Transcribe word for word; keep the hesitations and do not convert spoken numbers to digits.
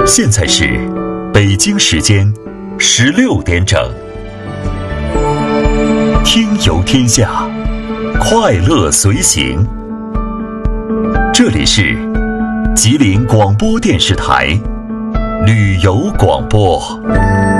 现在是北京时间十六点整。听游天下，快乐随行。这里是吉林广播电视台旅游广播。